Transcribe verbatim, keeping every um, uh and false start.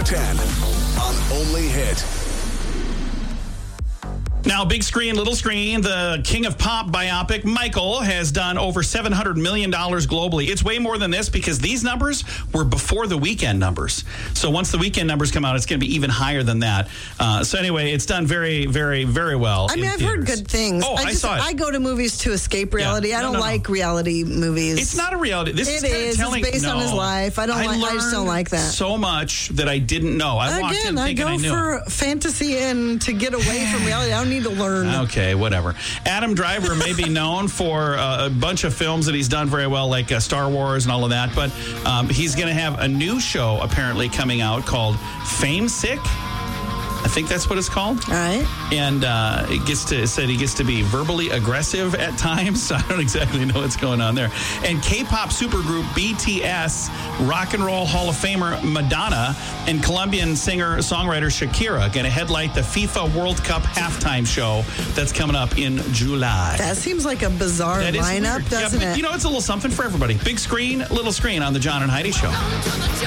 ten on Only Hit. Now, big screen, little screen, the King of Pop biopic, Michael, has done over seven hundred million dollars globally. It's way more than this because these numbers were before the weekend numbers. So once the weekend numbers come out, it's going to be even higher than that. Uh, so anyway, it's done very, very, very well. I mean, I've theaters. heard good things. Oh, I, I, just, saw it. I go to movies to escape reality. Yeah. I No, don't no, no. like reality movies. It's not a reality. This It is, kind is. of telling, It's based no. on his life. I don't like. I just don't learned like that. So much that I didn't know. I walked in Again, I thinking go I knew. for fantasy and to get away from reality. I don't need to learn. Okay, whatever. Adam Driver may be known for uh, a bunch of films that he's done very well, like uh, Star Wars and all of that, but um, he's going to have a new show apparently coming out called Fame Sick. I think that's what it's called. All right. And uh, it gets to it said he gets to be verbally aggressive at times. So I don't exactly know what's going on there. And K-pop supergroup B T S, Rock and Roll Hall of Famer Madonna, and Colombian singer-songwriter Shakira going to headlight the FIFA World Cup halftime show that's coming up in July. That seems like a bizarre That is lineup, weird. doesn't yeah, but, it? You know, it's a little something for everybody. Big screen, little screen on the John and Heidi Show.